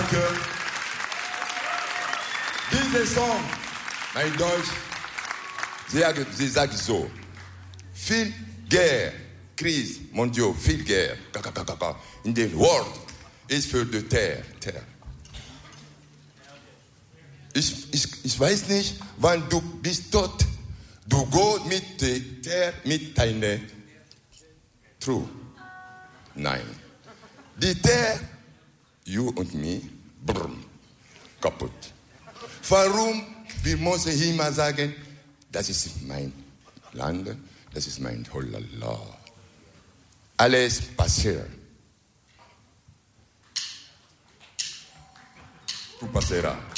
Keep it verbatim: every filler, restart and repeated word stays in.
Danke. Dieser Song, mein Deutsch, sie, sie sagt so, viel Guerre, Krise, mon Dieu, viel Guerre, in den World ist für die Terre, Terre. Ich, ich, ich weiß nicht, wann du bist tot, du gehst mit der Terre, mit deiner True. Nein. Die Terre, you und me, brr, kaputt. Warum? Wir müssen immer sagen, das ist mein Land, das ist mein Holala. Alles passiert. Tu passeras.